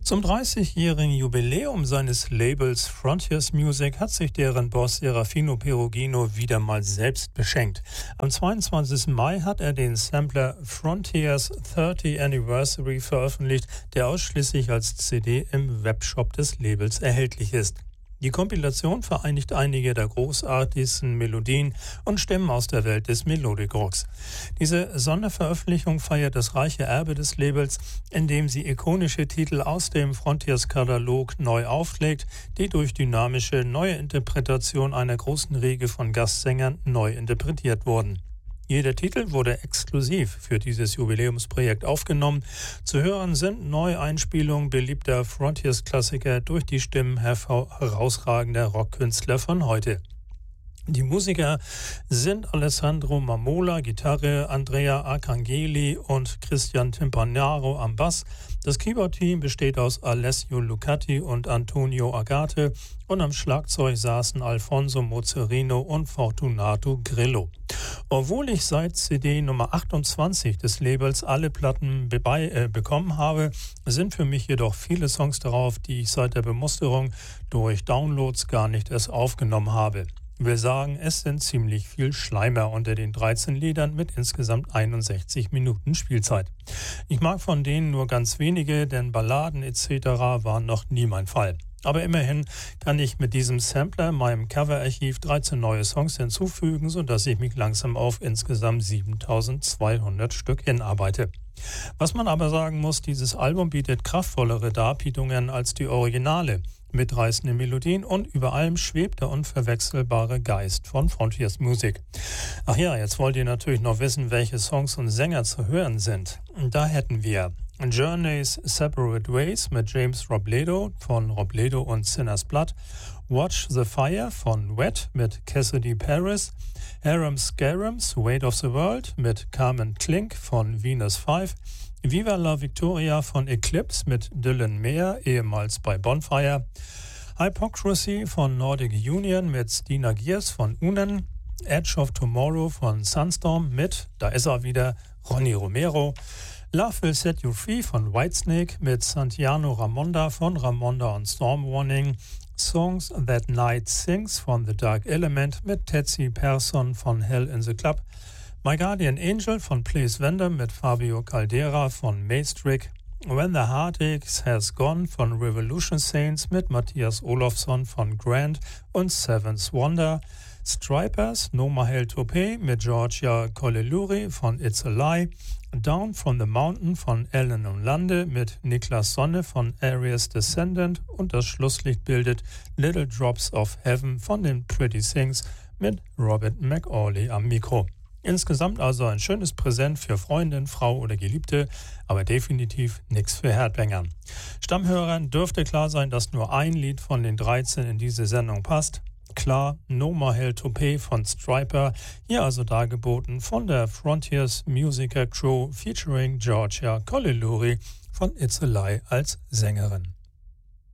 Zum 30-jährigen Jubiläum seines Labels Frontiers Music hat sich deren Boss Serafino Perugino wieder mal selbst beschenkt. Am 22. Mai hat er den Sampler Frontiers 30 Anniversary veröffentlicht, der ausschließlich als CD im Webshop des Labels erhältlich ist. Die Kompilation vereinigt einige der großartigsten Melodien und Stimmen aus der Welt des Melodic Rocks. Diese Sonderveröffentlichung feiert das reiche Erbe des Labels, indem sie ikonische Titel aus dem Frontiers-Katalog neu auflegt, die durch dynamische neue Interpretation einer großen Riege von Gastsängern neu interpretiert wurden. Jeder Titel wurde exklusiv für dieses Jubiläumsprojekt aufgenommen. Zu hören sind Neueinspielungen beliebter Frontiers-Klassiker durch die Stimmen herausragender Rockkünstler von heute. Die Musiker sind Alessandro Mamola, Gitarre, Andrea Arcangeli und Christian Timpanaro am Bass. Das Keyboard-Team besteht aus Alessio Lucati und Antonio Agate und am Schlagzeug saßen Alfonso Mozzerino und Fortunato Grillo. Obwohl ich seit CD Nummer 28 des Labels alle Platten bekommen habe, sind für mich jedoch viele Songs darauf, die ich seit der Bemusterung durch Downloads gar nicht erst aufgenommen habe. Ich will sagen, es sind ziemlich viel Schleimer unter den 13 Liedern mit insgesamt 61 Minuten Spielzeit. Ich mag von denen nur ganz wenige, denn Balladen etc. waren noch nie mein Fall. Aber immerhin kann ich mit diesem Sampler meinem Coverarchiv 13 neue Songs hinzufügen, sodass ich mich langsam auf insgesamt 7200 Stück hinarbeite. Was man aber sagen muss, dieses Album bietet kraftvollere Darbietungen als die Originale, mitreißende Melodien und über allem schwebt der unverwechselbare Geist von Frontiers Music. Ach ja, jetzt wollt ihr natürlich noch wissen, welche Songs und Sänger zu hören sind. Da hätten wir Journey's Separate Ways mit James Robledo von Robledo und Sinner's Blood, Watch the Fire von Wet mit Cassidy Paris, Harum Scarum's Weight of the World mit Carmen Klink von Venus 5, Viva la Victoria von Eclipse mit Dylan Meyer, ehemals bei Bonfire, Hypocrisy von Nordic Union mit Stina Giers von Unen, Edge of Tomorrow von Sunstorm mit, da ist er wieder, Ronny Romero, Love Will Set You Free von Whitesnake mit Santiano Ramonda von Ramonda und Storm Warning, Songs That Night Sings von The Dark Element mit Tetsi Persson von Hell in the Club, My Guardian Angel von Place Vendor mit Fabio Caldera von Maestrick, When the Heartache Has Gone von Revolution Saints mit Matthias Olofsson von Grand und Seventh Wonder, Stripers No Mahel Topé mit Georgia Colelluri von It's a Lie, Down from the Mountain von Ellen und Lande mit Niklas Sonne von Arias Descendant und das Schlusslicht bildet Little Drops of Heaven von den Pretty Things mit Robert McAuley am Mikro. Insgesamt also ein schönes Präsent für Freundin, Frau oder Geliebte, aber definitiv nichts für Headbanger. Stammhörern dürfte klar sein, dass nur ein Lied von den 13 in diese Sendung passt. Klar, No Mahel Topé von Striper, hier also dargeboten von der Frontiers Musiker Crew featuring Georgia Colelluri von It's a Lie als Sängerin.